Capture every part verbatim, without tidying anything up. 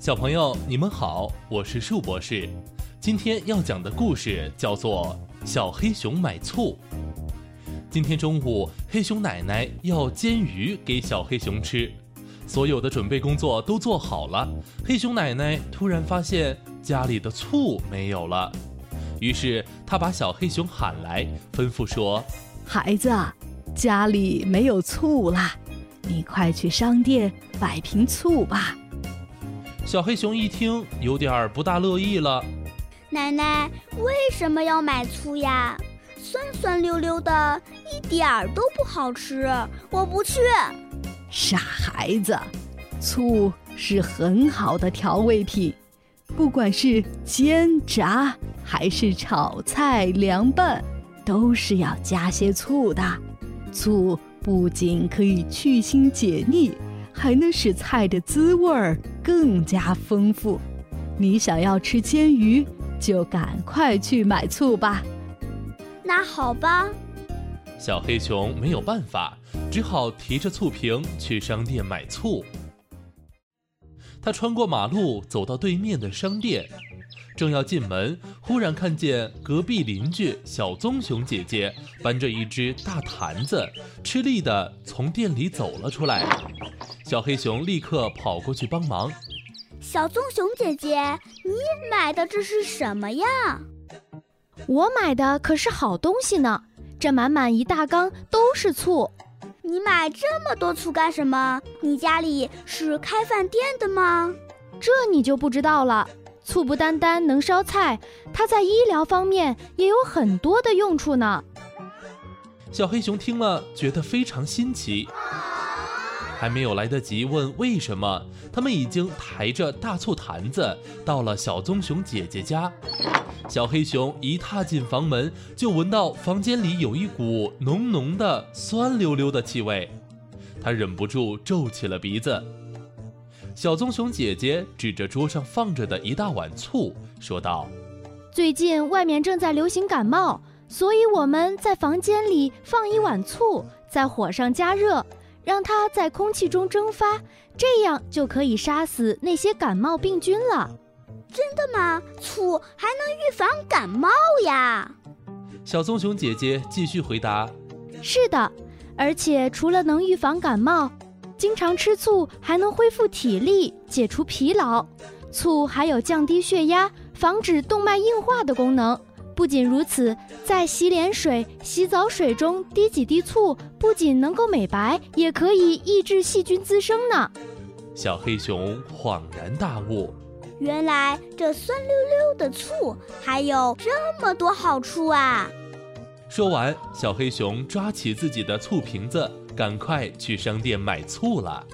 小朋友，你们好，我是树博士。今天要讲的故事叫做《小黑熊买醋》。今天中午，黑熊奶奶要煎鱼给小黑熊吃，所有的准备工作都做好了。黑熊奶奶突然发现家里的醋没有了，于是她把小黑熊喊来，吩咐说：“ 孩子，家里没有醋啦，你快去商店买瓶醋吧。” 小黑熊一听，有点不大乐意了。 奶奶，为什么要买醋呀？酸酸溜溜的，一点儿都不好吃，我不去。 傻孩子，醋是很好的调味品，不管是煎炸还是炒菜凉拌，都是要加些醋的。醋不仅可以去腥解腻，还能使菜的滋味儿更加丰富。你想要吃煎鱼，就赶快去买醋吧。 那好吧。 小黑熊没有办法，只好提着醋瓶去商店买醋。他穿过马路，走到对面的商店，正要进门，忽然看见隔壁邻居小棕熊姐姐搬着一只大坛子，吃力地从店里走了出来。小黑熊立刻跑过去帮忙。 小棕熊姐姐，你买的这是什么呀？ 我买的可是好东西呢，这满满一大缸都是醋。 你买这么多醋干什么？你家里是开饭店的吗？ 这你就不知道了。醋不单单能烧菜，它在医疗方面也有很多的用处呢。 小黑熊听了，觉得非常新奇。还没有来得及问为什么，他们已经抬着大醋坛子到了小棕熊姐姐家。小黑熊一踏进房门，就闻到房间里有一股浓浓的酸溜溜的气味，他忍不住皱起了鼻子。小棕熊姐姐指着桌上放着的一大碗醋，说道：“ 最近外面正在流行感冒，所以我们在房间里放一碗醋，在火上加热，让它在空气中蒸发，这样就可以杀死那些感冒病菌了。” 真的吗？醋还能预防感冒呀？ 小棕熊姐姐继续回答：“ 是的，而且除了能预防感冒，经常吃醋还能恢复体力，解除疲劳。醋还有降低血压、防止动脉硬化的功能。不仅如此，在洗脸水、洗澡水中滴几滴醋，不仅能够美白，也可以抑制细菌滋生呢。” 小黑熊恍然大悟， 原来这酸溜溜的醋还有这么多好处啊！ 说完，小黑熊抓起自己的醋瓶子，赶快去商店买醋了。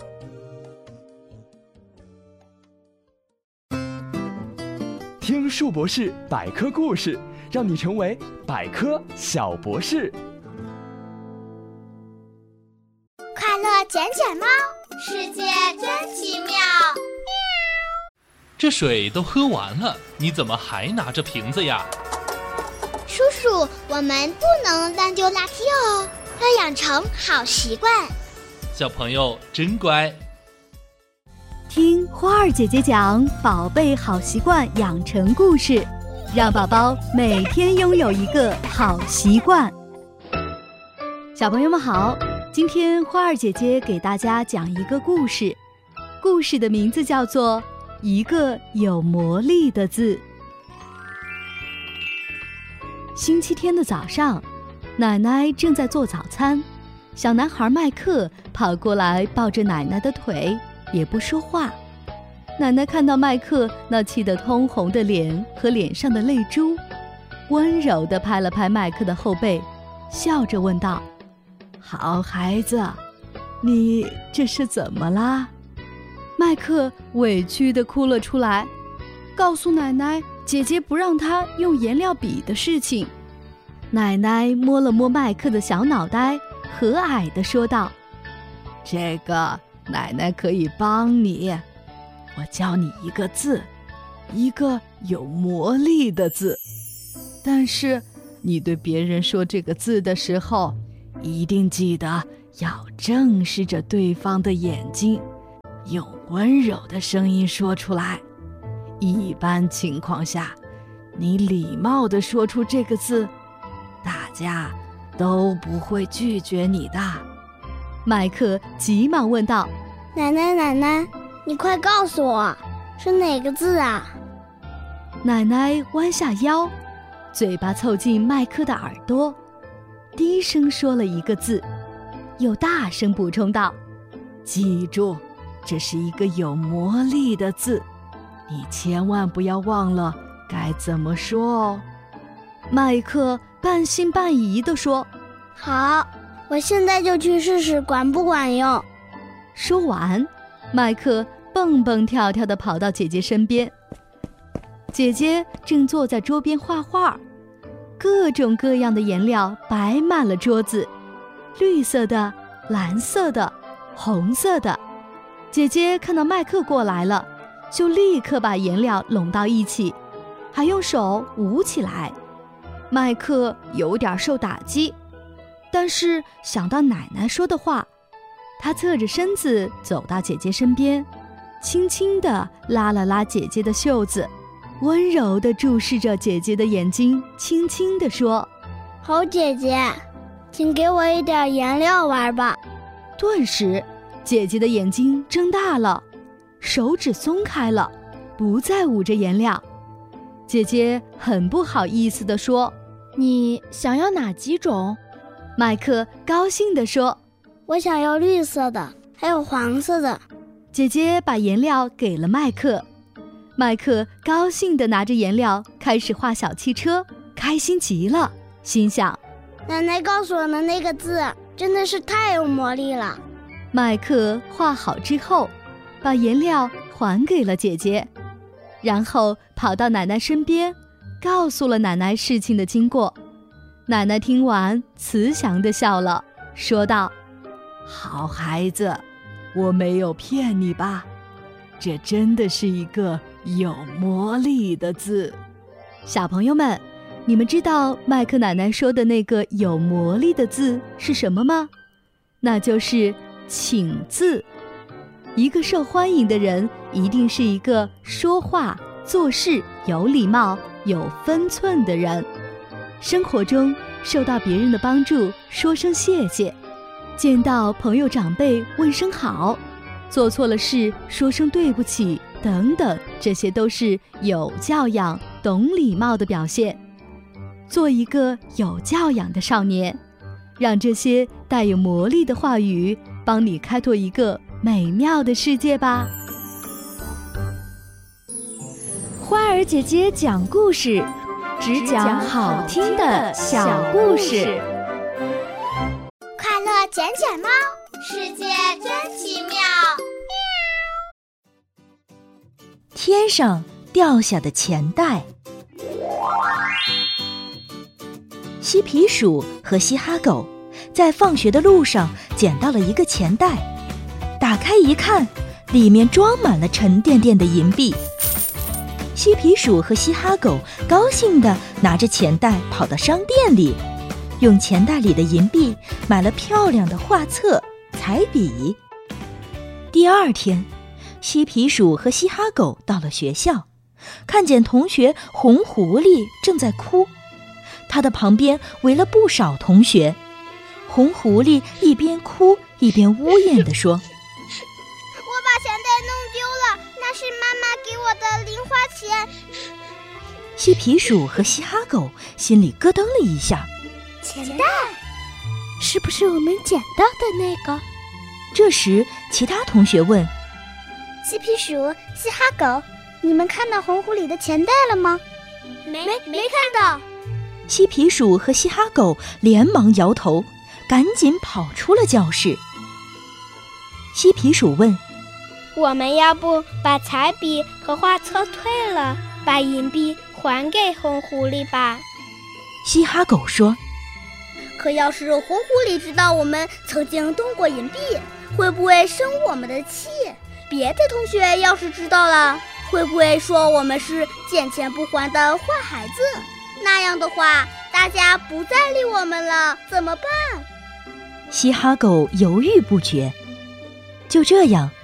听树博士百科故事，让你成为百科小博士。 快乐捡捡猫，世界真奇妙。 这水都喝完了，你怎么还拿着瓶子呀？ 叔叔，我们不能乱丢垃圾哦，要养成好习惯。 小朋友真乖。 听花儿姐姐讲宝贝好习惯养成故事，让宝宝每天拥有一个好习惯。小朋友们好，今天花儿姐姐给大家讲一个故事，故事的名字叫做一个有魔力的字。星期天的早上，奶奶正在做早餐，小男孩麦克跑过来抱着奶奶的腿，也不说话。奶奶看到麦克那气得通红的脸和脸上的泪珠，温柔地拍了拍麦克的后背，笑着问道：“好孩子，你这是怎么啦？”麦克委屈地哭了出来，告诉奶奶姐姐不让他用颜料笔的事情。奶奶摸了摸麦克的小脑袋，和蔼地说道：“这个奶奶可以帮你，我教你一个字，一个有魔力的字。但是你对别人说这个字的时候，一定记得要正视着对方的眼睛， 用温柔的声音说出来。一般情况下，你礼貌地说出这个字，大家都不会拒绝你的。麦克急忙问道： 奶奶奶奶，你快告诉我，是哪个字啊？ 奶奶弯下腰，嘴巴凑近麦克的耳朵，低声说了一个字，又大声补充道：记住，这是一个有魔力的字，你千万不要忘了该怎么说哦。麦克半信半疑地说： 好，我现在就去试试管不管用。 说完，麦克蹦蹦跳跳地跑到姐姐身边。姐姐正坐在桌边画画，各种各样的颜料摆满了桌子，绿色的、蓝色的、红色的。姐姐看到麦克过来了，就立刻把颜料拢到一起，还用手捂起来。麦克有点受打击，但是想到奶奶说的话，他侧着身子走到姐姐身边，轻轻地拉了拉姐姐的袖子，温柔地注视着姐姐的眼睛，轻轻地说： 好姐姐，请给我一点颜料玩吧。 顿时姐姐的眼睛睁大了，手指松开了，不再捂着颜料。姐姐很不好意思地说： 你想要哪几种？ 麦克高兴地说： 我想要绿色的，还有黄色的。 姐姐把颜料给了麦克，麦克高兴地拿着颜料开始画小汽车，开心极了，心想： 奶奶告诉我的那个字真的是太有魔力了。 麦克画好之后，把颜料还给了姐姐，然后跑到奶奶身边，告诉了奶奶事情的经过。奶奶听完慈祥地笑了，说道：好孩子，我没有骗你吧？这真的是一个有魔力的字。小朋友们，你们知道麦克奶奶说的那个有魔力的字是什么吗？那就是请字。一个受欢迎的人，一定是一个说话做事有礼貌、有分寸的人。生活中受到别人的帮助，说声谢谢；见到朋友长辈问声好；做错了事说声对不起等等，这些都是有教养、懂礼貌的表现。做一个有教养的少年，让这些带有魔力的话语帮你开拓一个美妙的世界吧。 花儿姐姐讲故事，只讲好听的小故事。 快乐捡捡猫，世界真奇妙。 天上掉下的钱袋。嬉皮鼠和嘻哈狗在放学的路上捡到了一个钱袋，打开一看，里面装满了沉甸甸的银币。嬉皮鼠和嘻哈狗高兴地拿着钱袋跑到商店里，用钱袋里的银币买了漂亮的画册、彩笔。第二天，嬉皮鼠和嘻哈狗到了学校，看见同学红狐狸正在哭，他的旁边围了不少同学。红狐狸一边哭一边呜咽地说： 我把钱袋弄丢了，那是妈妈给我的零花钱。 嬉皮鼠和嘻哈狗心里咯噔了一下， 钱袋是不是我们捡到的那个？ 这时其他同学问： 嬉皮鼠、嘻哈狗，你们看到红狐狸的钱袋了吗？ 没没没看到。 嬉皮鼠和嘻哈狗连忙摇头，赶紧跑出了教室。嬉皮鼠问： 我们要不把彩笔和画册退了，把银币还给红狐狸吧？ 嘻哈狗说： 可要是红狐狸知道我们曾经动过银币，会不会生我们的气？别的同学要是知道了，会不会说我们是捡钱不还的坏孩子？那样的话，大家不再理我们了，怎么办？ 嘻哈狗犹豫不决。就这样，